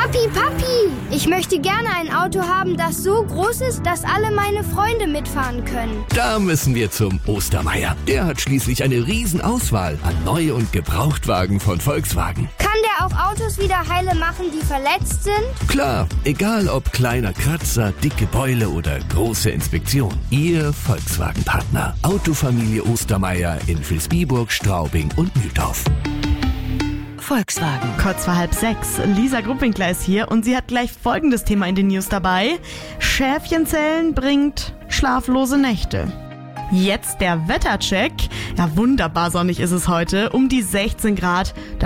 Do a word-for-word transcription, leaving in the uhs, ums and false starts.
Papi, Papi, ich möchte gerne ein Auto haben, das so groß ist, dass alle meine Freunde mitfahren können. Da müssen wir zum Ostermeier. Der hat schließlich eine Riesenauswahl an Neu- und Gebrauchtwagen von Volkswagen. Kann der auch Autos wieder heile machen, die verletzt sind? Klar, egal ob kleiner Kratzer, dicke Beule oder große Inspektion. Ihr Volkswagen-Partner. Autofamilie Ostermeier in Vilsbiburg, Straubing und Mühldorf. Volkswagen. Kurz vor halb sechs. Lisa Gruppinkler ist hier und sie hat gleich folgendes Thema in den News dabei. Schäfchenzellen bringt schlaflose Nächte. Jetzt der Wettercheck. Ja, wunderbar sonnig ist es heute. Um die sechzehn Grad.